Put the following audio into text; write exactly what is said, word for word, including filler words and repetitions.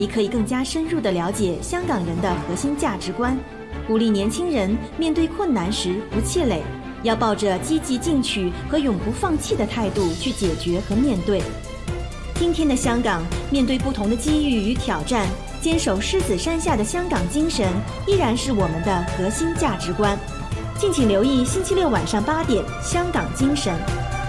你可以更加深入地了解香港人的核心价值观，鼓励年轻人面对困难时不气馁，要抱着积极进取和永不放弃的态度去解决和面对。今天的香港，面对不同的机遇与挑战，坚守狮子山下的香港精神依然是我们的核心价值观。敬请留意星期六晚上八点《香港精神》。